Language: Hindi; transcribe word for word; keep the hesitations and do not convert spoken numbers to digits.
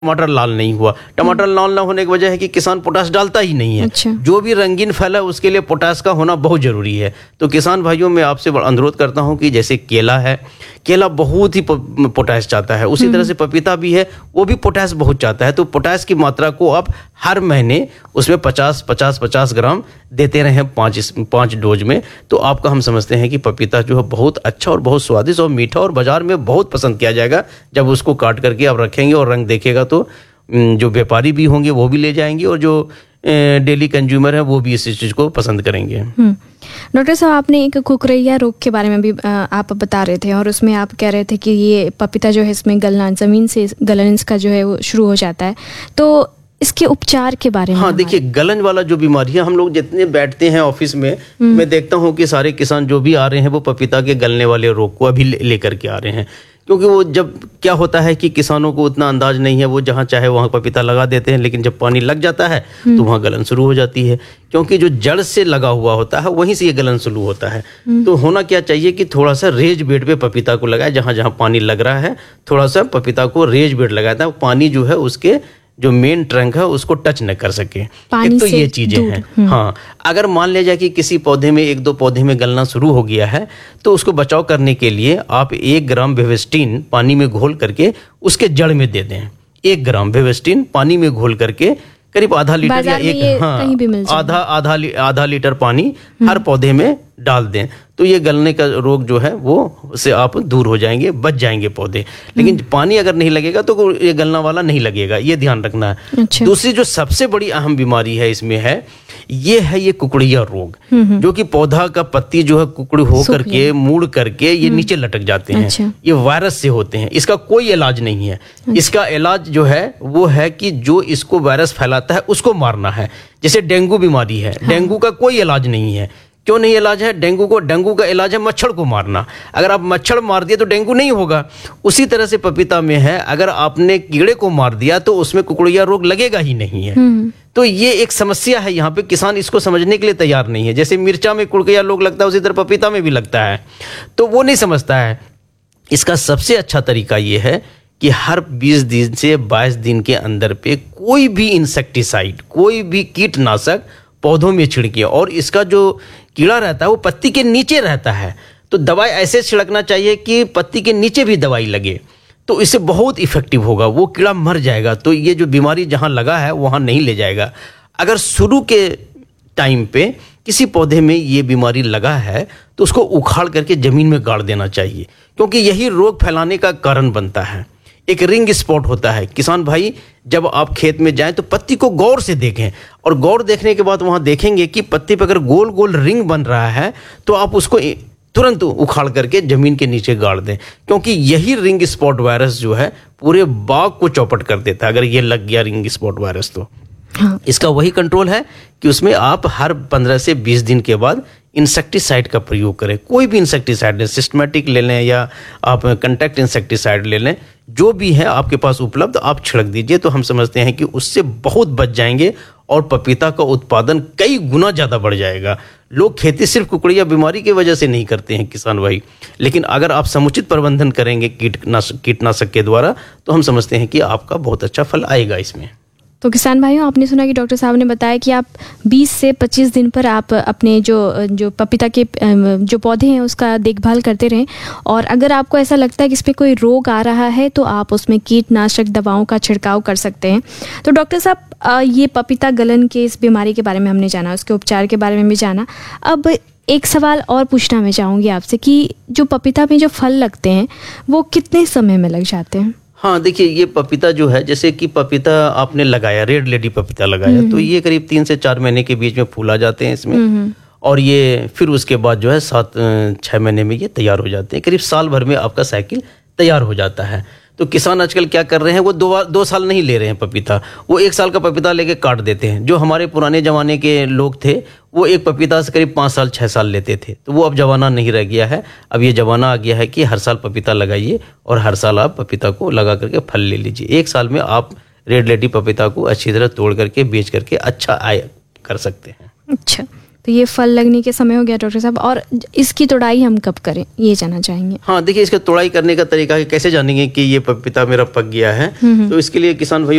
टमाटर लाल नहीं हुआ। टमाटर लाल ना होने की वजह है कि किसान पोटाश डालता ही नहीं है। अच्छा। जो भी रंगीन फल है उसके लिए पोटाश का होना बहुत जरूरी है। तो किसान भाइयों मैं आपसे अनुरोध करता हूं कि जैसे केला है, केला बहुत ही पोटाश चाहता है, उसी तरह से पपीता भी है, वो भी पोटाश बहुत चाहता है। तो पोटाश की मात्रा को आप हर महीने उसमें पचास पचास पचास ग्राम देते रहें पाँच पाँच डोज में, तो आपका हम समझते हैं कि पपीता जो है बहुत अच्छा और बहुत स्वादिष्ट और मीठा और बाजार में बहुत पसंद किया जाएगा। जब उसको काट करके आप रखेंगे और रंग देखेगा तो जो व्यापारी भी होंगे वो भी ले जाएंगे और जो डेली कंज्यूमर है वो भी इस चीज़ को पसंद करेंगे। डॉक्टर साहब, आपने एक कुकरैया रोग के बारे में भी आप बता रहे थे और उसमें आप कह रहे थे कि ये पपीता जो है इसमें गलना, ज़मीन से गलन इसका जो है वो शुरू हो जाता है, तो इसके उपचार के बारे में। हाँ देखिए, गलन वाला जो बीमारी है, हम लोग जितने बैठते हैं ऑफिस में, मैं देखता हूँ कि सारे किसान जो भी आ रहे हैं वो पपीता के गलने वाले रोग को अभी लेकर के आ रहे हैं। क्योंकि वो जब क्या होता है कि किसानों को उतना अंदाज नहीं है, वो जहाँ चाहे वहाँ पपीता लगा देते हैं, लेकिन जब पानी लग जाता है तो वहाँ गलन शुरू हो जाती है। क्योंकि जो जड़ से लगा हुआ होता है वहीं से ये गलन शुरू होता है। तो होना क्या चाहिए कि थोड़ा सा रेज बेड पे पपीता को लगाए, जहाँ जहाँ पानी लग रहा है थोड़ा सा पपीता को रेज बेड लगाया था, पानी जो है उसके जो मेन ट्रंक है उसको टच न कर सके। एक तो ये चीजें हैं। हाँ, अगर मान लिया जाए कि किसी पौधे में, एक दो पौधे में गलना शुरू हो गया है, तो उसको बचाव करने के लिए आप एक ग्राम बेविस्टिन पानी में घोल करके उसके जड़ में दे दें। एक ग्राम बेविस्टिन पानी में घोल करके करीब आधा लीटर या एक हाँ आधा आधा आधा लीटर पानी हर पौधे में डाल दें, तो ये गलने का रोग जो है वो से आप दूर हो जाएंगे, बच जाएंगे पौधे। लेकिन पानी अगर नहीं लगेगा तो ये गलना वाला नहीं लगेगा, ये ध्यान रखना है। अच्छा। दूसरी जो सबसे बड़ी अहम बीमारी है इसमें है, ये है ये कुकड़िया रोग, जो कि पौधा का पत्ती जो है कुकड़ी हो करके मुड़ करके ये नीचे लटक जाते हैं। अच्छा। ये वायरस से होते हैं, इसका कोई इलाज नहीं है। अच्छा। इसका इलाज जो है वो है कि जो इसको वायरस फैलाता है उसको मारना है। जैसे डेंगू बीमारी है, हाँ। डेंगू का कोई इलाज नहीं है। क्यों नहीं इलाज है डेंगू को? डेंगू का इलाज है मच्छर को मारना। अगर आप मच्छर मार दिए तो डेंगू नहीं होगा। उसी तरह से पपीता में है, अगर आपने कीड़े को मार दिया तो उसमें कुकड़िया रोग लगेगा ही नहीं है। तो ये एक समस्या है यहाँ पे, किसान इसको समझने के लिए तैयार नहीं है। जैसे मिर्चा में कुकड़िया रोग लगता है उसी तरह पपीता में भी लगता है, तो वो नहीं समझता है। इसका सबसे अच्छा तरीका ये है कि हर बीस दिन से बाईस दिन के अंदर पे कोई भी इंसेक्टिसाइड, कोई भी कीटनाशक पौधों में छिड़किए। और इसका जो कीड़ा रहता है वो पत्ती के नीचे रहता है, तो दवाई ऐसे छिड़कना चाहिए कि पत्ती के नीचे भी दवाई लगे, तो इससे बहुत इफेक्टिव होगा, वो कीड़ा मर जाएगा। तो ये जो बीमारी जहाँ लगा है वहाँ नहीं ले जाएगा। अगर शुरू के टाइम पे किसी पौधे में ये बीमारी लगा है तो उसको उखाड़ करके जमीन में गाड़ देना चाहिए, क्योंकि यही रोग फैलाने का कारण बनता है। एक रिंग स्पॉट होता है। किसान भाई, जब आप खेत में जाएं तो पत्ती को गौर से देखें, और गौर देखने के बाद वहां देखेंगे कि पत्ती पर अगर गोल गोल रिंग बन रहा है तो आप उसको तुरंत उखाड़ करके जमीन के नीचे गाड़ दें, क्योंकि यही रिंग स्पॉट वायरस जो है पूरे बाग को चौपट कर देता है। अगर ये लग गया रिंग स्पॉट वायरस तो हाँ। इसका वही कंट्रोल है कि उसमें आप हर पंद्रह से बीस दिन के बाद इंसेक्टिसाइड का प्रयोग करें। कोई भी इंसेक्टिसाइड, सिस्टमेटिक ले लें या आप कंटैक्ट इंसेक्टिसाइड ले लें, जो भी है आपके पास उपलब्ध आप छिड़क दीजिए। तो हम समझते हैं कि उससे बहुत बच जाएंगे और पपीता का उत्पादन कई गुना ज़्यादा बढ़ जाएगा। लोग खेती सिर्फ कुकड़िया बीमारी की वजह से नहीं करते हैं किसान भाई, लेकिन अगर आप समुचित प्रबंधन करेंगे कीटनाशक कीटनाशक के द्वारा तो हम समझते हैं कि आपका बहुत अच्छा फल आएगा इसमें। तो किसान भाइयों, आपने सुना कि डॉक्टर साहब ने बताया कि आप बीस से पच्चीस दिन पर आप अपने जो जो पपीता के जो पौधे हैं उसका देखभाल करते रहें, और अगर आपको ऐसा लगता है कि इसमें कोई रोग आ रहा है तो आप उसमें कीटनाशक दवाओं का छिड़काव कर सकते हैं। तो डॉक्टर साहब, ये पपीता गलन के इस बीमारी के बारे में हमने जाना, उसके उपचार के बारे में भी जाना। अब एक सवाल और पूछना मैं चाहूँगी आपसे कि जो पपीता में जो फल लगते हैं वो कितने समय में लग जाते हैं? हाँ देखिए, ये पपीता जो है, जैसे कि पपीता आपने लगाया, रेड लेडी पपीता लगाया, तो ये करीब तीन से चार महीने के बीच में फूल आ जाते हैं इसमें, और ये फिर उसके बाद जो है सात छः महीने में ये तैयार हो जाते हैं। करीब साल भर में आपका साइकिल तैयार हो जाता है। तो किसान आजकल क्या कर रहे हैं, वो दो दो साल नहीं ले रहे हैं पपीता, वो एक साल का पपीता लेके काट देते हैं। जो हमारे पुराने जमाने के लोग थे वो एक पपीता से करीब पाँच साल छः साल लेते थे, तो वो अब जमाना नहीं रह गया है। अब ये जमाना आ गया है कि हर साल पपीता लगाइए और हर साल आप पपीता को लगा करके फल ले लीजिए। एक साल में आप रेड लेडी पपीता को अच्छी तरह तोड़ करके बेच करके अच्छा आय कर सकते हैं। अच्छा, तो ये फल लगने के समय हो गया डॉक्टर साहब, और इसकी तोड़ाई हम कब करें ये जानना चाहेंगे। हाँ देखिए, इसका तोड़ाई करने का तरीका है, कैसे जानेंगे कि ये पपीता मेरा पक गया है। तो इसके लिए किसान भाई